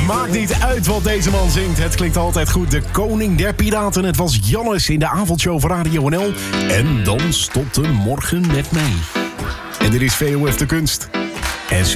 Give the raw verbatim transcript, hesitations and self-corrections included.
Maakt niet uit wat deze man zingt. Het klinkt altijd goed. De koning der piraten. Het was Jannes in de avondshow van Radio N L. En dan stopte Morgen met mij. En dit is V O F de Kunst. En zo